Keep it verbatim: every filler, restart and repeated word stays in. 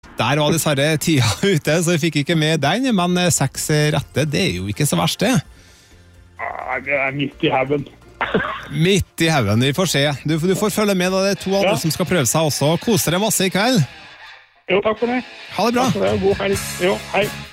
Der var dessverre tida ute, så jeg fikk ikke med den, men seks rette, det er jo ikke så verst det. Ja, det er midt i haven. Midt i haven, vi får se. Du, du får følge med da, det er to andre ja. som skal prøve seg også. Kos dere masse i kveld. Jo, takk for det. Ha det bra. Takk for det, og god helg. Jo, hei.